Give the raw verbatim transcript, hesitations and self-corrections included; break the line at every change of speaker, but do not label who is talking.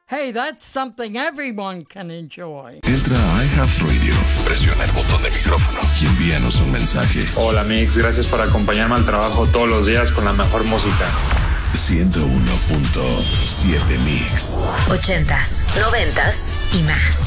Hey, that's something everyone can enjoy.
Entra a iHeartRadio, presiona el botón de micrófono y envíanos un mensaje.
Hola Mix, gracias por acompañarme al trabajo todos los días con la mejor música.
ciento uno punto siete Mix.
Ochentas, noventas y más.